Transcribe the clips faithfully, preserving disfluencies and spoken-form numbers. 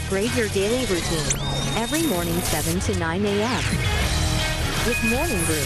Upgrade your daily routine. Every morning seven to nine a.m. with Morning Brew.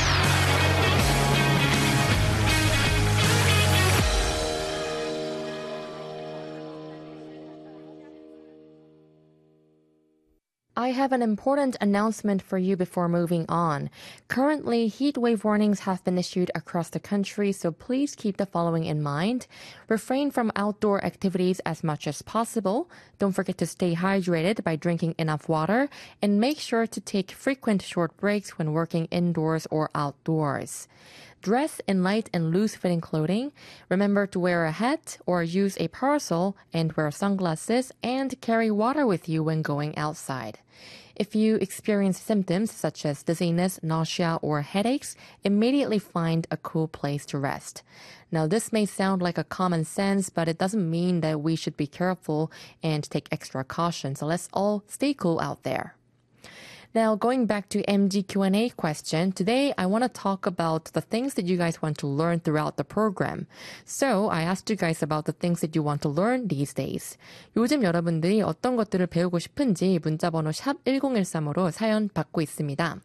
I have an important announcement for you before moving on. Currently, heat wave warnings have been issued across the country, so please keep the following in mind. Refrain from outdoor activities as much as possible. Don't forget to stay hydrated by drinking enough water, and make sure to take frequent short breaks when working indoors or outdoors. Dress in light and loose-fitting clothing. Remember to wear a hat or use a parasol and wear sunglasses and carry water with you when going outside. If you experience symptoms such as dizziness, nausea, or headaches, immediately find a cool place to rest. Now, this may sound like a common sense, but it doesn't mean that we should be careful and take extra caution. So let's all stay cool out there. Now, going back to M G Q and A question, today I want to talk about the things that you guys want to learn throughout the program. So, I asked you guys about the things that you want to learn these days. 요즘 여러분들이 어떤 것들을 배우고 싶은지 문자번호 샵 일공일삼으로 사연 받고 있습니다.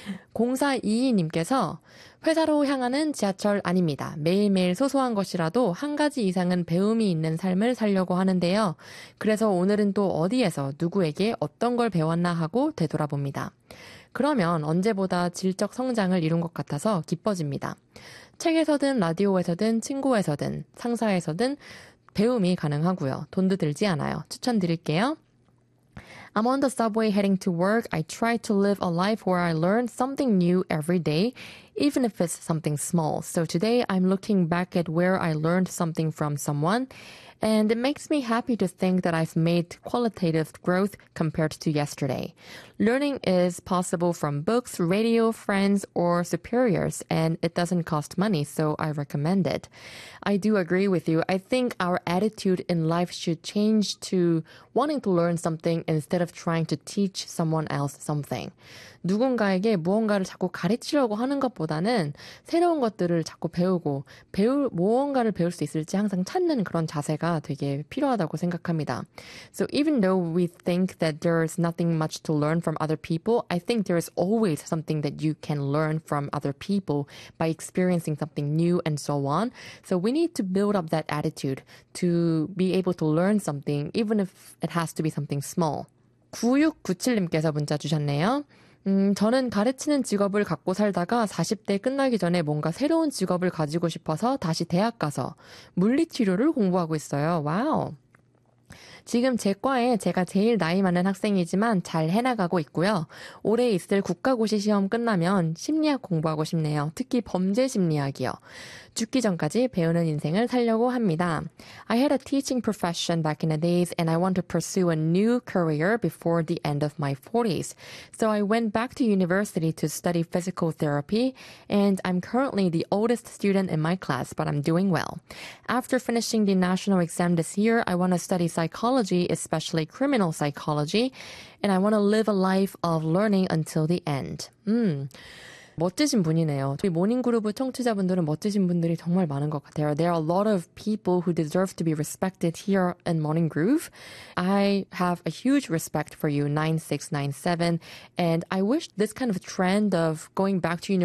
공사이이님께서 회사로 향하는 지하철 아닙니다. 매일매일 소소한 것이라도 한 가지 이상은 배움이 있는 삶을 살려고 하는데요. 그래서 오늘은 또 어디에서 누구에게 어떤 걸 배웠나 하고 되돌아봅니다. 그러면 언제보다 질적 성장을 이룬 것 같아서 기뻐집니다. 책에서든 라디오에서든 친구에서든 상사에서든 배움이 가능하고요. 돈도 들지 않아요. 추천드릴게요. I'm on the subway heading to work. I try to live a life where I learn something new every day, even if it's something small. So today I'm looking back at where I learned something from someone, and it makes me happy to think that I've made qualitative growth compared to yesterday. Learning is possible from books, radio, friends, or superiors, and it doesn't cost money, so I recommend it. I do agree with you. I think our attitude in life should change to wanting to learn something instead of trying to teach someone else something. 누군가에게 무언가를 자꾸 가르치려고 하는 것보다는 새로운 것들을 자꾸 배우고 배울 무언가를 배울 수 있을지 항상 찾는 그런 자세가 되게 필요하다고 생각합니다. So even though we think that there is nothing much to learn from other people, I think there is always something that you can learn from other people by experiencing something new and so on. So we need to build up that attitude to be able to learn something, even if it has to be something small. 구육구칠님께서 문자 주셨네요. 음, 저는 가르치는 직업을 갖고 살다가 사십 대 끝나기 전에 뭔가 새로운 직업을 가지고 싶어서 다시 대학 가서 물리치료를 공부하고 있어요. 와우. 지금 제 과에 제가 제일 나이 많은 학생이지만 잘 해나가고 있고요. 올해 있을 국가고시 시험 끝나면 심리학 공부하고 싶네요. 특히 범죄 심리학이요. 죽기 전까지 배우는 인생을 살려고 합니다. I had a teaching profession back in the days and I want to pursue a new career before the end of my forties. So I went back to university to study physical therapy and I'm currently the oldest student in my class, but I'm doing well. After finishing the national exam this year, I want to study psychology, especially criminal psychology, and I want to live a life of learning until the end. 음. 멋지신 분이네요. 저희 모닝그룹 청취자분들은 멋지신 분들이 정말 많은 것 같아요. There are a lot of people who deserve to be respected here in Morning Groove. I have a huge respect for you, nine six nine seven, and I wish this kind of trend of going back to university